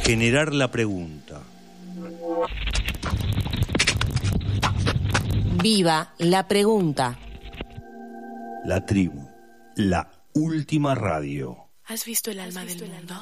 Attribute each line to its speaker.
Speaker 1: Generar la pregunta.
Speaker 2: Viva la pregunta.
Speaker 1: La tribu, la última radio.
Speaker 3: ¿Has visto el alma del mundo?